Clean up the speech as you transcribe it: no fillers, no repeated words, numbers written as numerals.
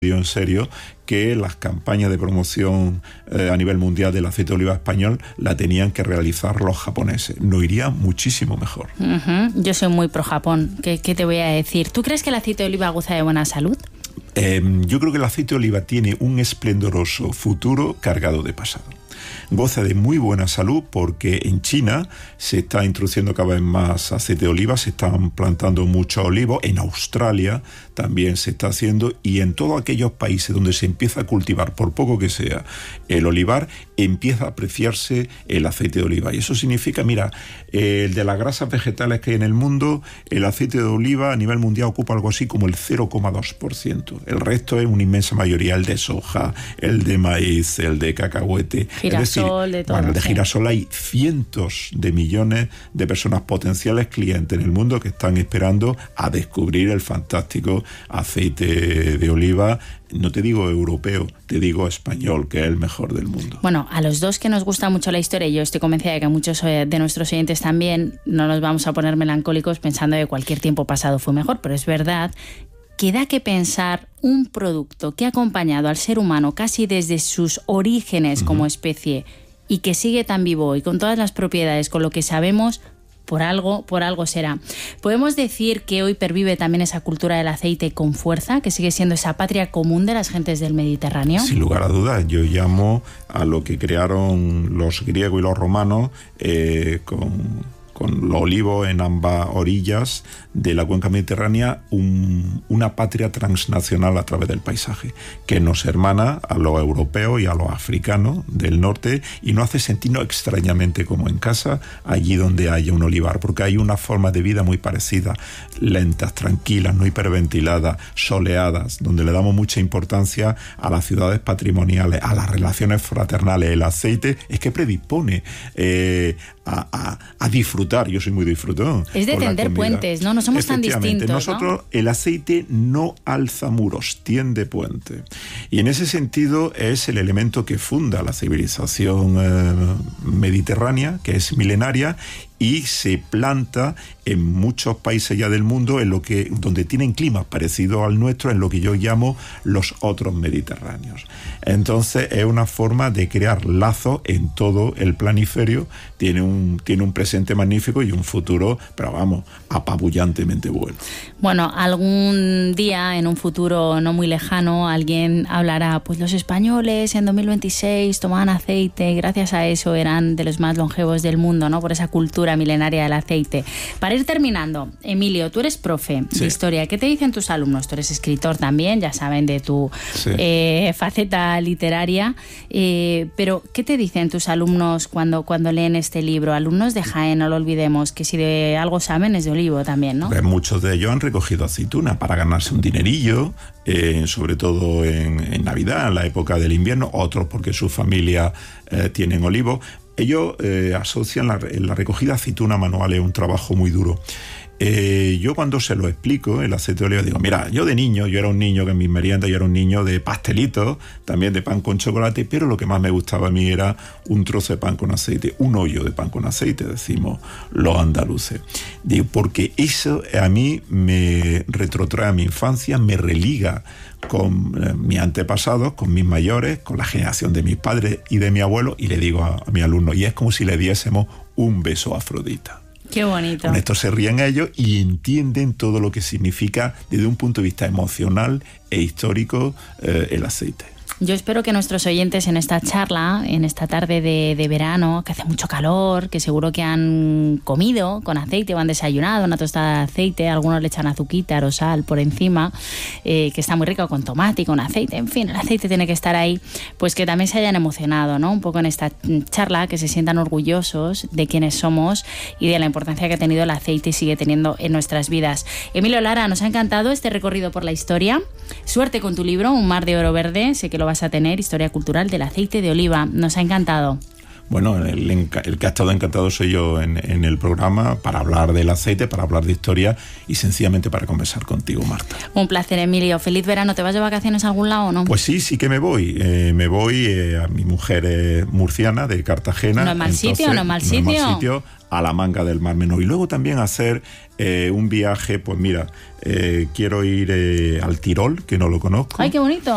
decidió en serio que las campañas de promoción a nivel mundial del aceite de oliva español la tenían que realizar los japoneses. Nos iría muchísimo mejor. Yo soy muy pro Japón. ¿Qué te voy a decir? ¿Tú crees que el aceite de oliva goza de buena salud? Yo creo que el aceite de oliva tiene un esplendoroso futuro cargado de pasado. Goza de muy buena salud porque en China se está introduciendo cada vez más aceite de oliva, se están plantando muchos olivos, en Australia también se está haciendo, y en todos aquellos países donde se empieza a cultivar, por poco que sea, el olivar, empieza a apreciarse el aceite de oliva. Y eso significa, mira, el de las grasas vegetales que hay en el mundo, el aceite de oliva a nivel mundial ocupa algo así como el 0,2%. El resto es una inmensa mayoría, el de soja, el de maíz, el de cacahuete. Girasol, de todo. Bueno, el de girasol hay cientos de millones de personas potenciales clientes en el mundo que están esperando a descubrir el fantástico aceite de oliva, no te digo europeo, te digo español, que es el mejor del mundo. Bueno, a los dos que nos gusta mucho la historia, y yo estoy convencida de que muchos de nuestros oyentes también, no nos vamos a poner melancólicos pensando que cualquier tiempo pasado fue mejor, pero es verdad que da que pensar un producto que ha acompañado al ser humano casi desde sus orígenes como especie y que sigue tan vivo y con todas las propiedades, con lo que sabemos, por algo será. ¿Podemos decir que hoy pervive también esa cultura del aceite con fuerza, que sigue siendo esa patria común de las gentes del Mediterráneo? Sin lugar a dudas, yo llamo a lo que crearon los griegos y los romanos con los olivos en ambas orillas de la cuenca mediterránea, una patria transnacional a través del paisaje, que nos hermana a los europeos y a los africanos del norte y nos hace sentirnos extrañamente como en casa, allí donde haya un olivar, porque hay una forma de vida muy parecida, lentas, tranquilas, no hiperventiladas, soleadas, donde le damos mucha importancia a las ciudades patrimoniales, a las relaciones fraternales. El aceite es que predispone a disfrutar. Yo soy muy disfrutón. Es de tender puentes, ¿no? No somos tan distintos, nosotros, ¿no? El aceite no alza muros, tiende puente. Y en ese sentido es el elemento que funda la civilización mediterránea, que es milenaria, y se planta en muchos países ya del mundo donde tienen climas parecidos al nuestro, en lo que yo llamo los otros mediterráneos. Entonces es una forma de crear lazos en todo el planiferio, tiene un presente magnífico y un futuro, pero vamos, apabullantemente bueno. Bueno, algún día, en un futuro no muy lejano, alguien hablará, pues los españoles en 2026 tomaban aceite, gracias a eso eran de los más longevos del mundo, ¿no? Por esa cultura milenaria del aceite. Para ir terminando, Emilio, tú eres profe de historia. ¿Qué te dicen tus alumnos? Tú eres escritor también, ya saben de tu faceta literaria, pero ¿qué te dicen tus alumnos cuando leen este libro? Alumnos de Jaén, no lo olvidemos, que si de algo saben es de olivo también, ¿no? Pues muchos de ellos han recogido aceituna para ganarse un dinerillo, sobre todo en Navidad, en la época del invierno, otros porque su familia tienen olivos. Ellos asocian la recogida de aceituna manual, es un trabajo muy duro. Yo cuando se lo explico, el aceite de oliva, digo, mira, yo era un niño que en mis meriendas yo era un niño de pastelitos, también de pan con chocolate, pero lo que más me gustaba a mí era un trozo de pan con aceite, un hoyo de pan con aceite, decimos los andaluces. Digo, porque eso a mí me retrotrae a mi infancia, me religa con mis antepasados, con mis mayores, con la generación de mis padres y de mi abuelo, y le digo a mi alumno, y es como si le diésemos un beso a Afrodita. Qué bonito. Con esto se ríen ellos y entienden todo lo que significa desde un punto de vista emocional e histórico el aceite. Yo espero que nuestros oyentes en esta charla, en esta tarde de verano, que hace mucho calor, que seguro que han comido con aceite o han desayunado una tostada de aceite, algunos le echan azuquita o sal por encima, que está muy rico con tomate y con aceite, en fin, el aceite tiene que estar ahí, pues que también se hayan emocionado, ¿no? Un poco en esta charla, que se sientan orgullosos de quiénes somos y de la importancia que ha tenido el aceite y sigue teniendo en nuestras vidas. Emilio Lara, nos ha encantado este recorrido por la historia. Suerte con tu libro, Un mar de oro verde, sé que lo vas a tener, Historia cultural del aceite de oliva. Nos ha encantado. Bueno, el que ha estado encantado soy yo en el programa para hablar del aceite, para hablar de historia y sencillamente para conversar contigo, Marta. Un placer, Emilio. Feliz verano. ¿Te vas de vacaciones a algún lado o no? Pues sí que me voy. A mi mujer es murciana, de Cartagena. ¿No es mal sitio? ¿No es mal sitio? A la manga del Mar Menor. Y luego también hacer un viaje, pues mira, quiero ir al Tirol, que no lo conozco. ¡Ay, qué bonito!